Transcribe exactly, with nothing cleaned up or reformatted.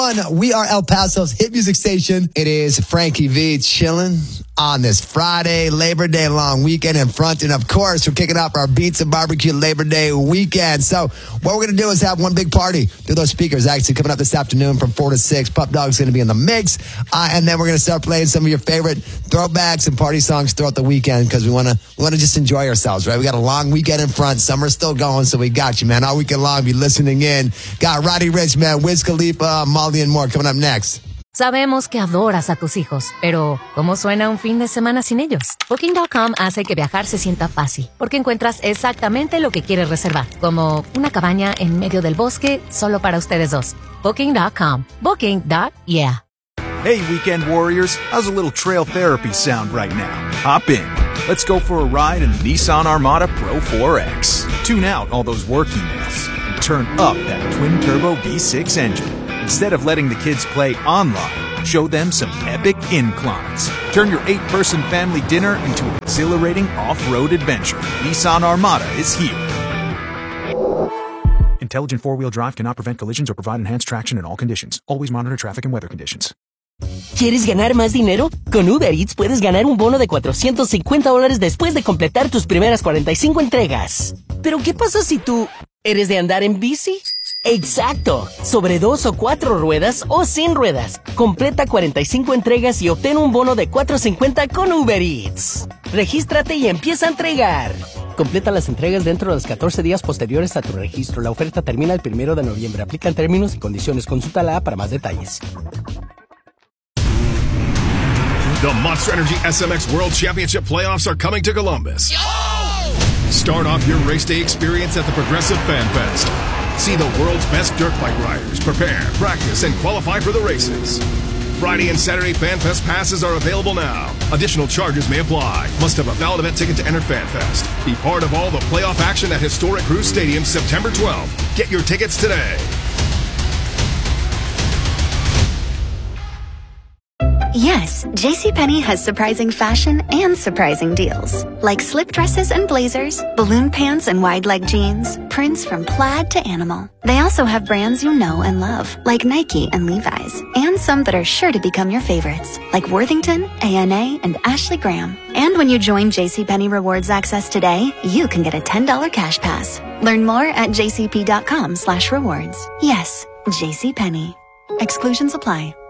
We are El Paso's hit music station. It is Frankie V chilling on this Friday, Labor Day long weekend in front. And of course, we're kicking off our Beats and Barbecue Labor Day weekend. So what we're going to do is have one big party through those speakers. Actually, coming up this afternoon from four to six. Pup Dog's going to be in the mix. Uh, and then we're going to start playing some of your favorite throwbacks and party songs throughout the weekend because we want to we want to just enjoy ourselves, right? We got a long weekend in front. Summer's still going, so we got you, man. All weekend long, be listening in. Got Roddy Ricch, man, Wiz Khalifa, Molly, and more coming up next. Sabemos que adoras a tus hijos, pero ¿cómo suena un fin de semana sin ellos? Booking punto com hace que viajar se sienta fácil, porque encuentras exactamente lo que quieres reservar, como una cabaña en medio del bosque solo para ustedes dos. Booking punto com. Booking. Yeah. Hey, weekend warriors, how's a little trail therapy sound right now? Hop in. Let's go for a ride in the Nissan Armada Pro four X. Tune out all those work emails and turn up that twin-turbo V six engine. Instead of letting the kids play online, show them some epic inclines. Turn your eight-person family dinner into an exhilarating off-road adventure. Nissan Armada is here. Intelligent four-wheel drive cannot prevent collisions or provide enhanced traction in all conditions. Always monitor traffic and weather conditions. ¿Quieres ganar más dinero? Con Uber Eats puedes ganar un bono de cuatrocientos cincuenta dólares después de completar tus primeras cuarenta y cinco entregas. Pero ¿qué pasa si tú eres de andar en bici? ¡Exacto! Sobre dos o cuatro ruedas o sin ruedas. Completa cuarenta y cinco entregas y obtén un bono de cuatrocientos cincuenta con Uber Eats. Regístrate y empieza a entregar. Completa las entregas dentro de los catorce días posteriores a tu registro. La oferta termina el primero de noviembre. Aplican términos y condiciones. Consulta la A para más detalles. The Monster Energy S M X World Championship Playoffs are coming to Columbus. Start off your race day experience at the Progressive Fan Fest. See the world's best dirt bike riders prepare, practice, and qualify for the races. Friday and Saturday Fan Fest passes are available now. Additional charges may apply. Must have a valid event ticket to enter Fan Fest. Be part of all the playoff action at historic Cruz Stadium September twelfth. Get your tickets today. Yes, JCPenney has surprising fashion and surprising deals. Like slip dresses and blazers, balloon pants and wide leg jeans, prints from plaid to animal. They also have brands you know and love, like Nike and Levi's, and some that are sure to become your favorites, like Worthington, A N A, and Ashley Graham. And when you join JCPenney Rewards Access today, you can get a ten dollars cash pass. Learn more at jcp.com slash rewards. Yes, JCPenney. Exclusions apply.